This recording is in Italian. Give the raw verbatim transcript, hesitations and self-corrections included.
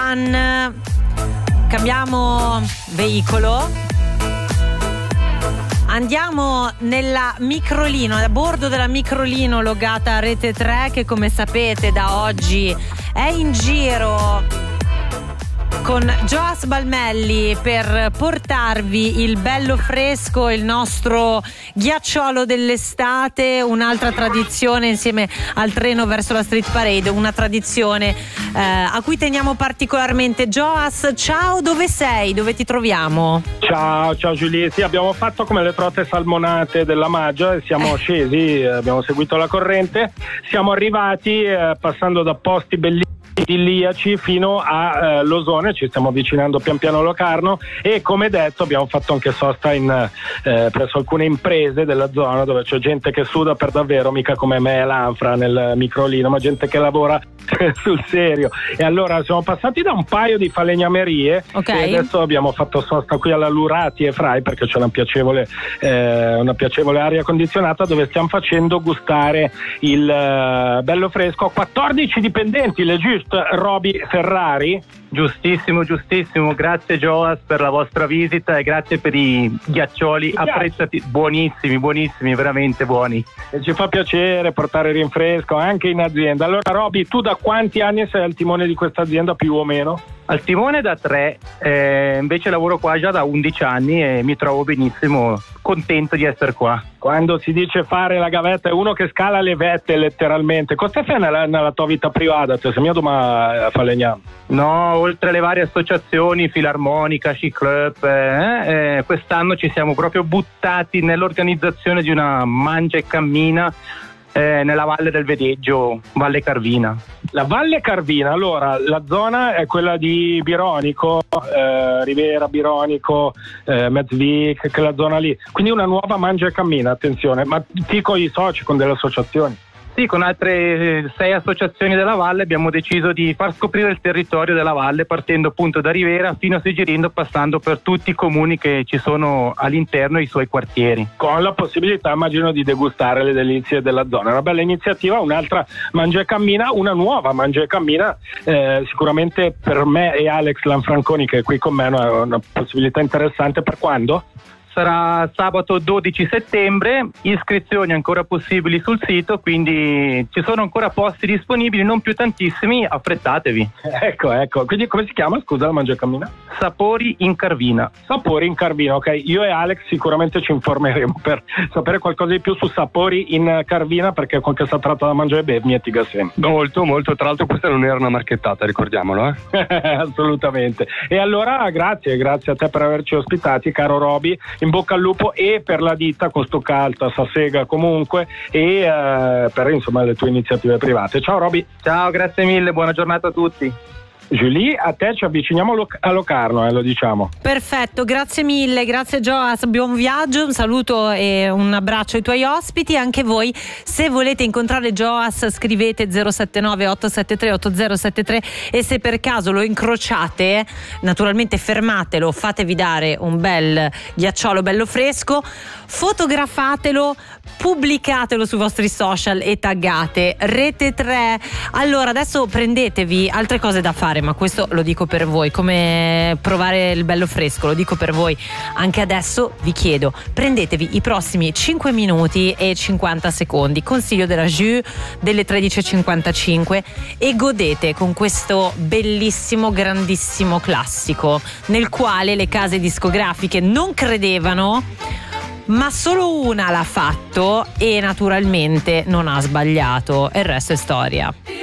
One. Cambiamo veicolo. Andiamo nella Microlino, a bordo della Microlino logata a Rete tre, che come sapete da oggi è in giro con Gioas Balmelli per portarvi il bello fresco, il nostro ghiacciolo dell'estate, un'altra tradizione insieme al treno verso la Street Parade, una tradizione eh, a cui teniamo particolarmente. Gioas, ciao, dove sei? Dove ti troviamo? Ciao, ciao Giulia, sì, abbiamo fatto come le trote salmonate della Maggia e siamo eh. scesi, abbiamo seguito la corrente, siamo arrivati eh, passando da posti bellissimi idilliaci fino a eh, Losone, ci stiamo avvicinando pian piano a Locarno e come detto abbiamo fatto anche sosta in, eh, presso alcune imprese della zona dove c'è gente che suda per davvero, mica come me e l'Anfra nel Microlino, ma gente che lavora sul serio. E allora siamo passati da un paio di falegnamerie okay. e adesso abbiamo fatto sosta qui alla Lurati e Frai perché c'è una piacevole, eh, una piacevole aria condizionata dove stiamo facendo gustare il uh, bello fresco a quattordici dipendenti, le giusto Roby Ferrari. Giustissimo, giustissimo, grazie Gioas per la vostra visita e grazie per i ghiaccioli apprezzati, buonissimi, buonissimi, veramente buoni. E ci fa piacere portare rinfresco anche in azienda. Allora Roby, tu da quanti anni sei al timone di questa azienda più o meno? Al timone da tre, eh, invece lavoro qua già da undici anni e mi trovo benissimo, contento di essere qua. Quando si dice fare la gavetta è uno che scala le vette letteralmente. Cosa fai nella, nella tua vita privata? Te sei mio domani a falegname? No, oltre alle varie associazioni, Filarmonica, Sci Club, eh, eh, quest'anno ci siamo proprio buttati nell'organizzazione di una mangia e cammina eh, nella Valle del Vedeggio, Valle Carvina. La Valle Carvina, allora la zona è quella di Bironico, eh, Rivera, Bironico, eh, Mezzvic, quella zona lì, quindi una nuova mangia e cammina, attenzione, ma ti con i soci, con delle associazioni? Sì, con altre sei associazioni della Valle abbiamo deciso di far scoprire il territorio della Valle partendo appunto da Rivera fino a Segirindo, passando per tutti i comuni che ci sono all'interno e i suoi quartieri. Con la possibilità, immagino, di degustare le delizie della zona. Una bella iniziativa, un'altra mangia e cammina, una nuova mangia e cammina, eh, sicuramente per me e Alex Lanfranconi che è qui con me è una possibilità interessante. Per quando? Sarà sabato dodici settembre, iscrizioni ancora possibili sul sito, quindi ci sono ancora posti disponibili, non più tantissimi, affrettatevi. Ecco, ecco, quindi come si chiama, scusa, la mangia e cammina? Sapori in Carvina. Sapori in Carvina, ok, io e Alex sicuramente ci informeremo per sapere qualcosa di più su Sapori in Carvina, perché con che si tratta da mangiare e bevi mi etiga sempre. Molto, molto, tra l'altro questa non era una marchettata, ricordiamolo, eh? Assolutamente. E allora grazie, grazie a te per averci ospitati, caro Roby. In bocca al lupo e per la ditta con Stoccalta, Sassega comunque e eh, per insomma le tue iniziative private. Ciao Roby. Ciao, grazie mille, buona giornata a tutti. Julie, a te ci avviciniamo a Locarno, eh, lo diciamo. Perfetto, grazie mille, grazie Gioas, buon viaggio, un saluto e un abbraccio ai tuoi ospiti, anche voi se volete incontrare Gioas scrivete zero sette nove otto sette tre otto zero sette tre e se per caso lo incrociate naturalmente fermatelo, fatevi dare un bel ghiacciolo bello fresco, fotografatelo, pubblicatelo sui vostri social e taggate Rete tre. Allora adesso prendetevi altre cose da fare, ma questo lo dico per voi, come provare il bello fresco, lo dico per voi. Anche adesso vi chiedo, prendetevi i prossimi cinque minuti e cinquanta secondi, consiglio della Jus delle tredici e cinquantacinque, e godete con questo bellissimo, grandissimo classico nel quale le case discografiche non credevano, ma solo una l'ha fatto e naturalmente non ha sbagliato, e il resto è storia.